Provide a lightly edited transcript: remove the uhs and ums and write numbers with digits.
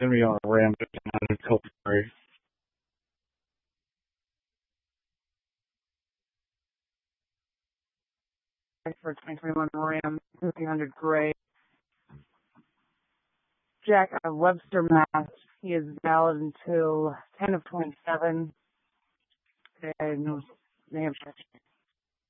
send me on a Ram 1500 Culberry. For 2021 Ram 1500 Gray. Jack Webster, Mass. He is valid until 10 of 27. And they have